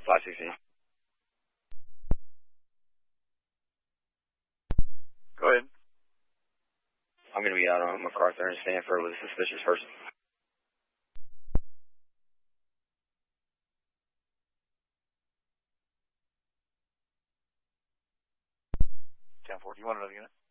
516. Go ahead. I'm going to be out on MacArthur and Stanford with a suspicious person. 10-4, do you want another unit?